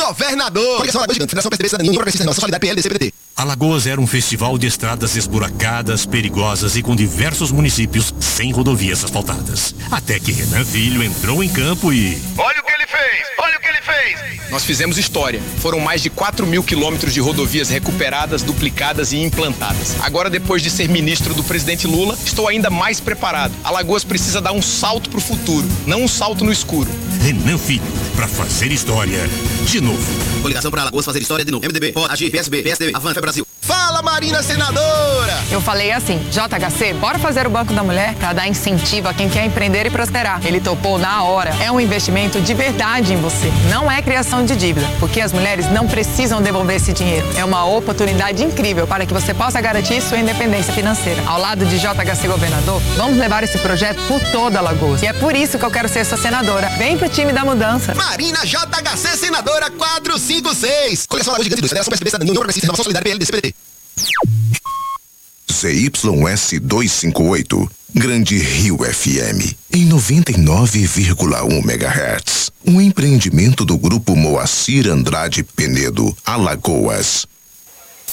governador. Coligação Alagoas Gigante, Federação PSDB, Cidadania, União Progressista Renovação, Solidariedade, PL, DCPDT. Alagoas era um festival de estradas esburacadas, perigosas e com diversos municípios sem rodovias asfaltadas. Até que Renan Filho entrou em campo e... Olha o que ele fez! Olha o que ele fez! Nós fizemos história. Foram mais de 4.000 quilômetros de rodovias recuperadas, duplicadas e implantadas. Agora, depois de ser ministro do presidente Lula, estou ainda mais preparado. Alagoas precisa dar um salto pro futuro, não um salto no escuro. Renan Filho, pra fazer história de novo. Coligação para Alagoas fazer história de novo. MDB, POD, AGI, PSB, PSDB, Avança Brasil. Fala, Marina Senadora! Eu falei assim, JHC, bora fazer o Banco da Mulher para dar incentivo a quem quer empreender e prosperar. Ele topou na hora. É um investimento de verdade em você. Não é criação de dívida, porque as mulheres não precisam devolver esse dinheiro. É uma oportunidade incrível para que você possa garantir sua independência financeira. Ao lado de JHC Governador, vamos levar esse projeto por toda Alagoas. E é por isso que eu quero ser sua senadora. Vem pro time da mudança. Marina JHC Senadora 456. Coligação Alagoas Gigante, Federação PSDB, Cidadania, União Progressista Renovação, Solidariedade, PL, DCPDT. ZYS 258, Grande Rio FM, em 99,1 MHz. Um empreendimento do Grupo Moacir Andrade Penedo, Alagoas.